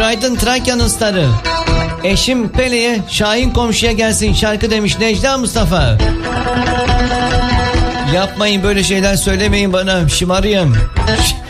Günaydın Trakya'nın starı. Eşim Pele'ye Şahin komşuya gelsin şarkı demiş Necla Mustafa. Yapmayın böyle şeyler, söylemeyin bana, şımarıyım.